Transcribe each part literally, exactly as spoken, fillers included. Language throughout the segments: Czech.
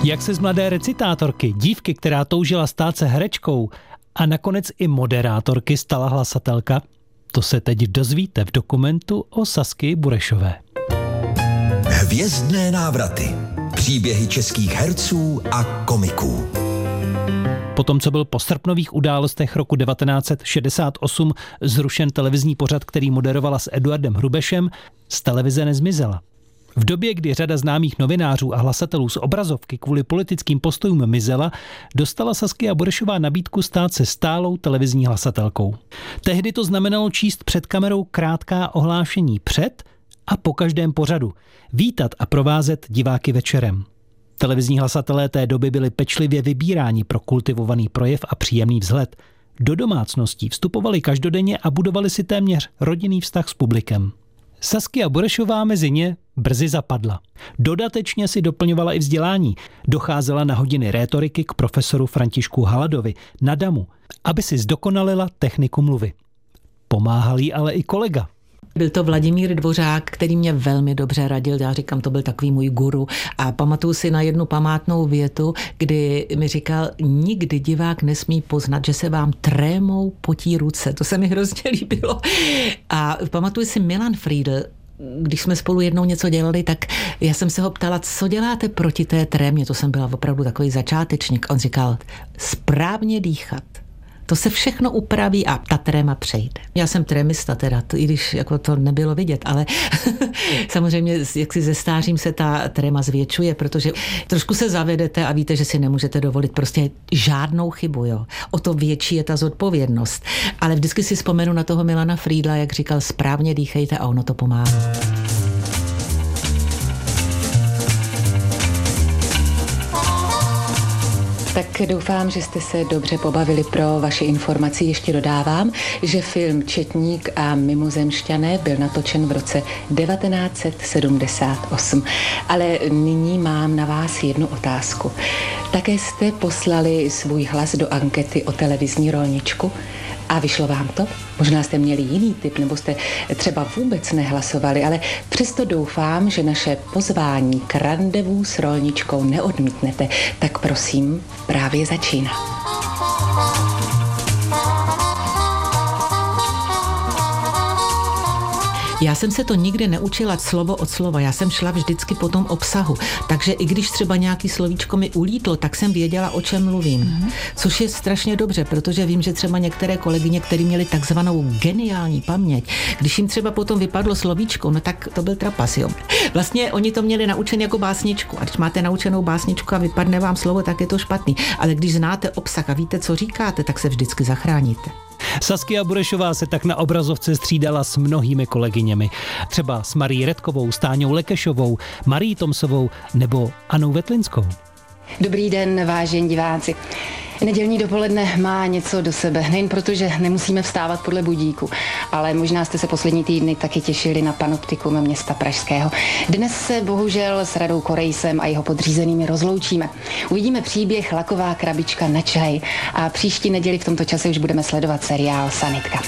Jak se z mladé recitátorky, dívky, která toužila stát se herečkou a nakonec i moderátorky stala hlasatelka, to se teď dozvíte v dokumentu o Saskii Burešové. Hvězdné návraty. Příběhy českých herců a komiků. Potom, co byl po srpnových událostech roku devatenáct set šedesát osm zrušen televizní pořad, který moderovala s Eduardem Hrubešem, z televize nezmizela. V době, kdy řada známých novinářů a hlasatelů z obrazovky kvůli politickým postojům mizela, dostala Saskia Burešová nabídku stát se stálou televizní hlasatelkou. Tehdy to znamenalo číst před kamerou krátká ohlášení před a po každém pořadu, vítat a provázet diváky večerem. Televizní hlasatelé té doby byli pečlivě vybíráni pro kultivovaný projev a příjemný vzhled. Do domácností vstupovali každodenně a budovali si téměř rodinný vztah s publikem. Saskia Burešová mezi ně brzy zapadla. Dodatečně si doplňovala i vzdělání. Docházela na hodiny rétoriky k profesoru Františku Haladovi na Damu, aby si zdokonalila techniku mluvy. Pomáhal jí ale i kolega. Byl to Vladimír Dvořák, který mě velmi dobře radil, já říkám, to byl takový můj guru a pamatuju si na jednu památnou větu, kdy mi říkal, nikdy divák nesmí poznat, že se vám trémou potí ruce, to se mi hrozně líbilo. A pamatuju si Milan Friedl, když jsme spolu jednou něco dělali, tak já jsem se ho ptala, co děláte proti té trémě, to jsem byla opravdu takový začátečník. On říkal, správně dýchat. To se všechno upraví a ta tréma přejde. Já jsem trémista teda, i když jako to nebylo vidět, ale samozřejmě jak si ze stářím se ta tréma zvětšuje, protože trošku se zavedete a víte, že si nemůžete dovolit prostě žádnou chybu. Jo. O to větší je ta zodpovědnost. Ale vždycky si vzpomenu na toho Milana Friedla, jak říkal, správně dýchejte a ono to pomáhá. Tak doufám, že jste se dobře pobavili. Pro vaši informaci ještě dodávám, že film Četník a mimozemšťané byl natočen v roce devatenáct set sedmdesát osm. Ale nyní mám na vás jednu otázku. Také jste poslali svůj hlas do ankety o televizní rolničku a vyšlo vám to? Možná jste měli jiný tip, nebo jste třeba vůbec nehlasovali, ale přesto doufám, že naše pozvání k randevu s rolničkou neodmítnete. Tak prosím, právě začíná. Já jsem se to nikdy neučila slovo od slova, já jsem šla vždycky po tom obsahu, takže i když třeba nějaký slovíčko mi ulítlo, tak jsem věděla, o čem mluvím. Mm-hmm. Což je strašně dobře, protože vím, že třeba některé kolegyně, které měly takzvanou geniální paměť, když jim třeba potom vypadlo slovíčko, no tak to byl trapas, jo. Vlastně oni to měli naučené jako básničku a když máte naučenou básničku a vypadne vám slovo, tak je to špatný, ale když znáte obsah a víte, co říkáte, tak se vždycky zachráníte. Saskia Burešová se tak na obrazovce střídala s mnohými kolegyněmi. Třeba s Marí Redkovou, s Táňou Lekešovou, Marí Tomsovou nebo Anou Vetlinskou. Dobrý den, vážení diváci. Nedělní dopoledne má něco do sebe, nejen proto, že nemusíme vstávat podle budíku, ale možná jste se poslední týdny taky těšili na panoptikum města Pražského. Dnes se bohužel s Radou Korejsem a jeho podřízenými rozloučíme. Uvidíme příběh Laková krabička na čaj a příští neděli v tomto čase už budeme sledovat seriál Sanitka.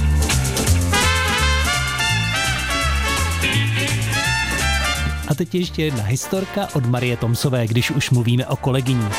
A teď ještě jedna historka od Marie Tomsové, když už mluvíme o kolegyních.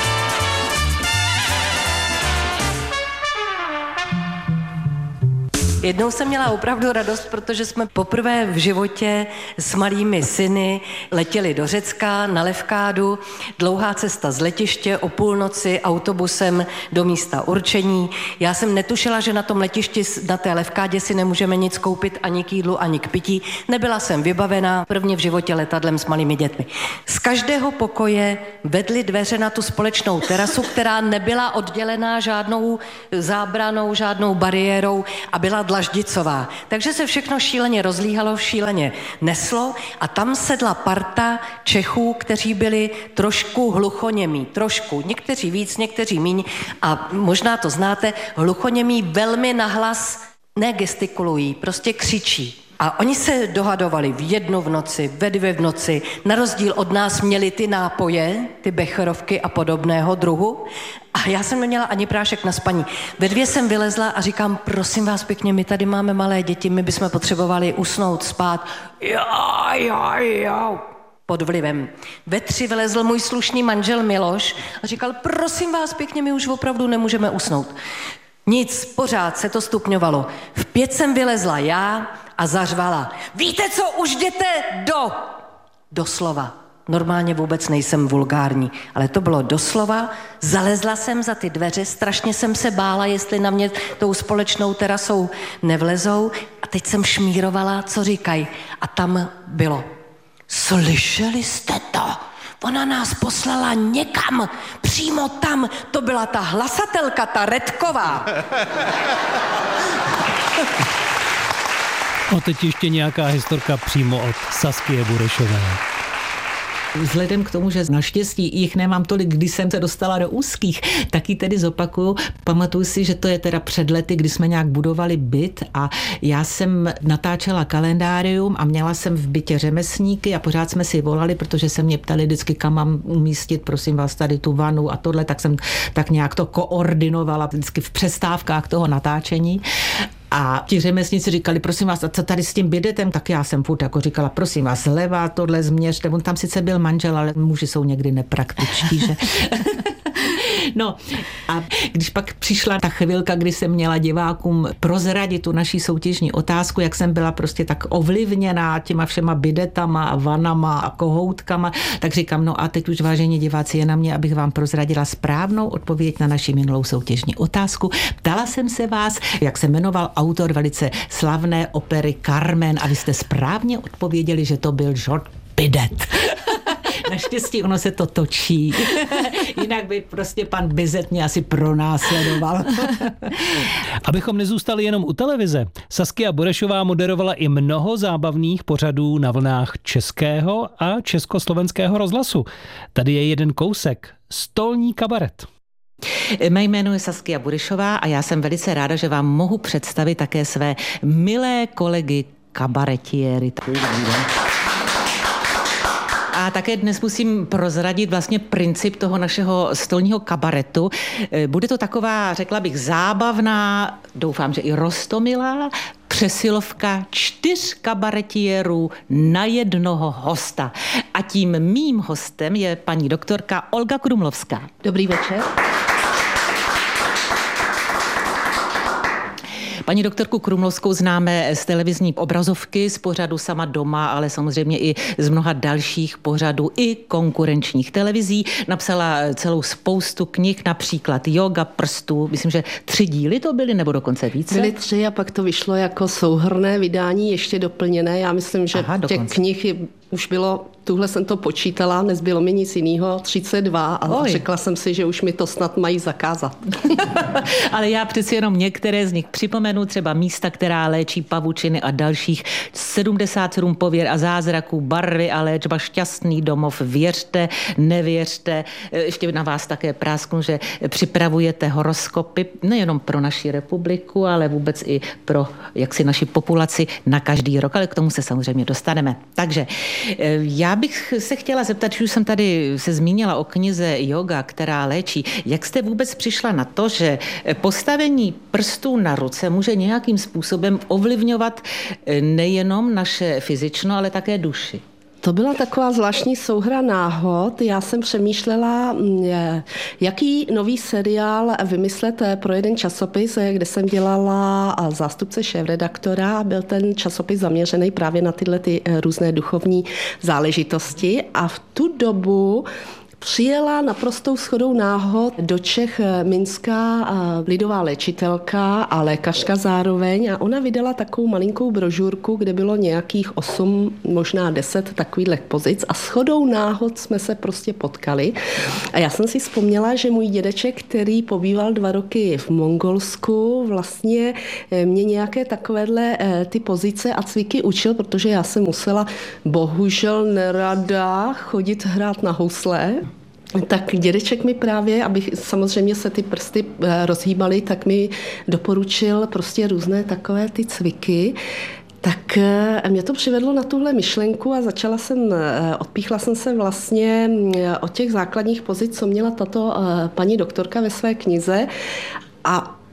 Jednou jsem měla opravdu radost, protože jsme poprvé v životě s malými syny letěli do Řecka na Levkádu. Dlouhá cesta z letiště o půlnoci autobusem do místa určení. Já jsem netušila, že na tom letišti na té Levkádě si nemůžeme nic koupit ani k jídlu, ani k pití. Nebyla jsem vybavená prvně v životě letadlem s malými dětmi. Z každého pokoje vedly dveře na tu společnou terasu, která nebyla oddělená žádnou zábranou, žádnou bariérou a byla dlaždicová. Takže se všechno šíleně rozlíhalo, šíleně neslo a tam sedla parta Čechů, kteří byli trošku hluchoněmí, trošku, někteří víc, někteří míň a možná to znáte, hluchoněmí velmi nahlas negestikulují, prostě křičí. A oni se dohadovali v jednu v noci, ve dvě v noci, na rozdíl od nás měli ty nápoje, ty becherovky a podobného druhu. A já jsem neměla ani prášek na spaní. Ve dvě jsem vylezla a říkám, prosím vás pěkně, my tady máme malé děti, my bychom potřebovali usnout, spát. Jo, jo, jo. pod vlivem. Ve tři vylezl můj slušný manžel Miloš a říkal, prosím vás pěkně, my už opravdu nemůžeme usnout. Nic, pořád se to stupňovalo. V pět jsem vylezla já a zařvala. Víte co, už jděte do... Doslova. Normálně vůbec nejsem vulgární, ale to bylo doslova. Zalezla jsem za ty dveře, strašně jsem se bála, jestli na mě tou společnou terasou nevlezou. A teď jsem šmírovala, co říkají. A tam bylo. Slyšeli jste to? Ona nás poslala někam, přímo tam. To byla ta hlasatelka, ta Redková. A teď ještě nějaká historka přímo od Saskie Burešové. Vzhledem k tomu, že naštěstí jich nemám tolik, když jsem se dostala do úzkých, tak ji tedy zopakuju. Pamatuju si, že to je teda před lety, kdy jsme nějak budovali byt a já jsem natáčela kalendárium a měla jsem v bytě řemeslníky a pořád jsme si volali, protože se mě ptali vždycky, kam mám umístit, prosím vás, tady tu vanu a tohle, tak jsem tak nějak to koordinovala vždycky v přestávkách toho natáčení. A ti řemeslníci říkali, prosím vás, a co tady s tím bidetem? Tak já jsem furt jako říkala, prosím vás, zleva, tohle změřte. On tam sice byl manžel, ale muži jsou někdy nepraktičtí, že? No a když pak přišla ta chvilka, kdy jsem měla divákům prozradit tu naší soutěžní otázku, jak jsem byla prostě tak ovlivněná těma všema bidetama a vanama a kohoutkama, tak říkám, no a teď už vážení diváci, je na mě, abych vám prozradila správnou odpověď na naši minulou soutěžní otázku. Ptala jsem se vás, jak se jmenoval autor velice slavné opery Carmen a vy jste správně odpověděli, že to byl George Bidet. Naštěstí ono se to točí. Jinak by prostě pan Bizet mě asi pronásledoval. Abychom nezůstali jenom u televize, Saskia Burešová moderovala i mnoho zábavných pořadů na vlnách českého a československého rozhlasu. Tady je jeden kousek. Stolní kabaret. Mé jméno je Saskia Burešová a já jsem velice ráda, že vám mohu představit také své milé kolegy kabaretiéry. A také dnes musím prozradit vlastně princip toho našeho stolního kabaretu. Bude to taková, řekla bych, zábavná, doufám, že i roztomilá přesilovka čtyř kabaretiérů na jednoho hosta. A tím mým hostem je paní doktorka Olga Krumlovská. Dobrý večer. Paní doktorku Krumlovskou známe z televizní obrazovky, z pořadu Sama doma, ale samozřejmě i z mnoha dalších pořadů i konkurenčních televizí. Napsala celou spoustu knih, například Yoga prstů. Myslím, že tři díly to byly, nebo dokonce více? Byly tři a pak to vyšlo jako souhrnné vydání, ještě doplněné. Já myslím, že Aha, těch knih je, už bylo, tuhle jsem to počítala, nezbylo mi nic jiného, třicet dva a Oj. řekla jsem si, že už mi to snad mají zakázat. Ale já přeci jenom některé z nich připomenu, třeba Místa, která léčí pavučiny a dalších sedmdesát sedm pověr a zázraků, Barvy a léčba, Šťastný domov, Věřte, nevěřte. Ještě na vás také prásknu, že připravujete horoskopy nejenom pro naši republiku, ale vůbec i pro jaksi naši populaci na každý rok, ale k tomu se samozřejmě dostaneme. Takže já bych se chtěla zeptat, že už jsem tady se zmínila o knize Yoga, která léčí. Jak jste vůbec přišla na to, že postavení prstů na ruce může nějakým způsobem ovlivňovat nejenom naše fyzično, ale také duši? To byla taková zvláštní souhra náhod. Já jsem přemýšlela, jaký nový seriál vymyslet pro jeden časopis, kde jsem dělala zástupce šéfredaktora. Byl ten časopis zaměřený právě na tyhle ty různé duchovní záležitosti. A v tu dobu přijela naprostou shodou náhod do Čech minská lidová léčitelka a lékařka zároveň a ona vydala takovou malinkou brožurku, kde bylo nějakých osm, možná deset takových pozic a shodou náhod jsme se prostě potkali. A já jsem si vzpomněla, že můj dědeček, který pobýval dva roky v Mongolsku, vlastně mě nějaké takovéhle ty pozice a cviky učil, protože já jsem musela bohužel nerada chodit hrát na housle. Tak dědeček mi právě, abych samozřejmě se ty prsty rozhýbaly, tak mi doporučil prostě různé takové ty cviky. Tak mě to přivedlo na tuhle myšlenku a začala jsem, odpíchla jsem se vlastně od těch základních pozic, co měla tato paní doktorka ve své knize a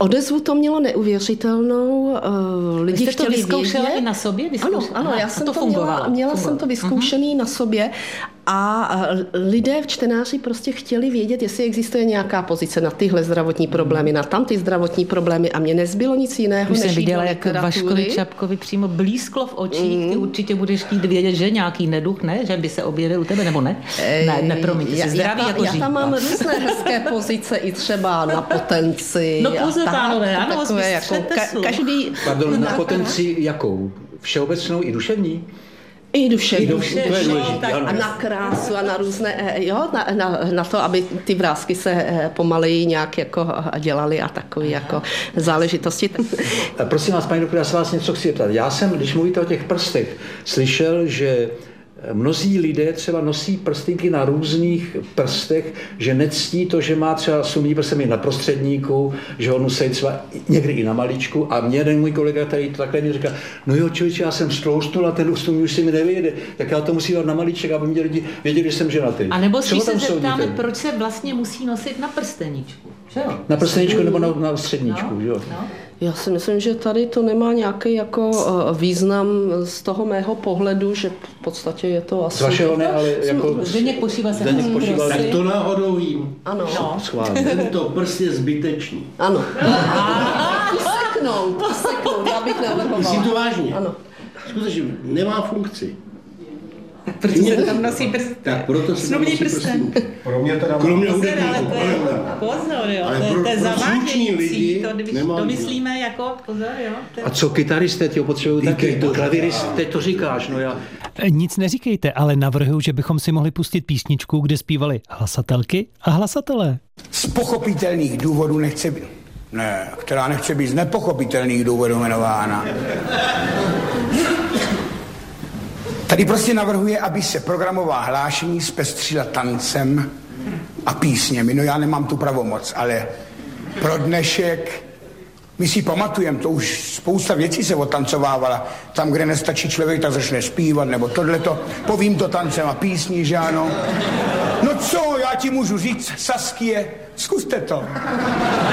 Odezvu to mělo neuvěřitelnou. Lidi Vy jste to chtěli vyzkoušela vědět. i na sobě? Ano, ano, Aha, já jsem to to fungovalo. měla, měla fungovalo. jsem to vyzkoušený uh-huh. na sobě a lidé, čtenáři prostě chtěli vědět, jestli existuje nějaká pozice na tyhle zdravotní problémy, na tamty zdravotní problémy a mě nezbylo nic jiného, Už než jsem viděla, jít do jak literatury. Vaškovi Čapkovi přímo blízklo v očích. Ty určitě budeš chtít vědět, že nějaký neduch, ne? Že by se objevil u tebe, nebo ne? Ne, ne, promiň, ty jsi zdravý já, jako já tam mám různé hezké pozice, i třeba na potenci. No pouze, pánové, ano, takové jako ka- každý... Pardon, na potenci jakou? Všeobecnou i duševní? I duševní. I duševní, to je důležité, a na krásu a na různé, jo, na, na, na to, aby ty vrásky se pomaleji nějak jako dělaly a takové jako záležitosti. Prosím vás, paní doktor, já se vás něco chci zeptat. Já jsem, když mluvíte o těch prstech, slyšel, že mnozí lidé třeba nosí prstínky na různých prstech, že nectí to, že má třeba sumní prstem na prostředníku, že ho nosí třeba někdy i na maličku. A mě jeden můj kolega tady to takhle mi říká, no jo, člověče, já jsem stloustnul a ten sumní už si mi nevyjede, tak já to musím dát na maliček, aby mě lidi věděli, že jsem ženatý. A nebo si Čeho se tam zeptáme, soudíte? proč se vlastně musí nosit na prsteničku. Že jo? Na prsteničku nebo na, na středničku, No, jo? no. Já si myslím, že tady to nemá nějaký jako význam z toho mého pohledu, že v podstatě je to asi... Z vašeho ne, ale jako... Zdeněk Pošíval se Zdeněk prosím. Pošíval. Tak to náhodou vím. Ano. No. Schválně. Tento prst je zbytečný. Ano. Useknout, useknout, já bych navrhovala. Myslím to vážně. Ano. Skutečně nemá funkci. Protože se tam nosí prst. Tak proto se tam Snubný nosí prsten. prstů. Pro mě teda Kromě Pozor, ale hudebníků. to je, pozor, jo, Ale to je, pro- to je pro slušný zavádějící, lidi to, když nemá to význam. myslíme jako, pozor, jo. To je... A co kytaristé, ti ho potřebují taky, klavirist, teď to říkáš, no já... Nic neříkejte, ale navrhuju, že bychom si mohli pustit písničku, kde zpívali hlasatelky a hlasatelé. Z pochopitelných důvodů nechce být, ne, která nechce být z nepochopitelných důvodů jmenována. Tady prostě navrhuje, aby se programová hlášení zpestřila tancem a písněmi. No já nemám tu pravomoc, ale pro dnešek my si pamatujeme, to už spousta věcí se otancovávala. Tam, kde nestačí člověk, tak začne zpívat, nebo tohleto. Povím to tancem a písní, že ano. No co, já ti můžu říct, Saskie, zkuste to.